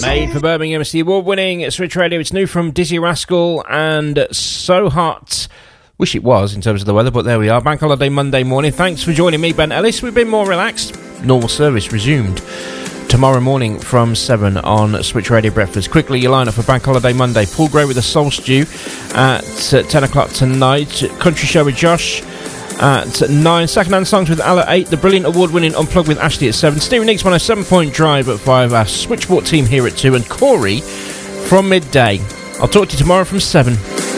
Made for Birmingham, it's the award-winning Switch Radio. It's new from Dizzy Rascal and So Hot. Wish it was in terms of the weather, but there we are. Bank Holiday Monday morning. Thanks for joining me, Ben Ellis. We've been more relaxed. Normal service resumed tomorrow morning from 7 on Switch Radio Breakfast. Quickly, your lineup for Bank Holiday Monday. Paul Gray with the Soul Stew at 10 o'clock tonight. Country Show with Josh at 9. Second-hand songs with Al at 8. The brilliant award-winning Unplugged with Ashley at 7. Stevie Nicks on a 7-point drive at 5. Our Switchboard team here at 2. And Corey from midday. I'll talk to you tomorrow from 7.